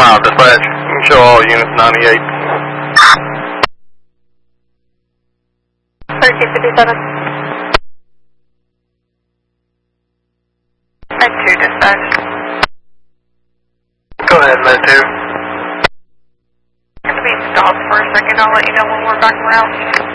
mile, dispatch. You can show all units 98. 1357. Med 2, dispatch. Go ahead, Med 2. Going to be stopped for a second. I'll let you know when we're back around.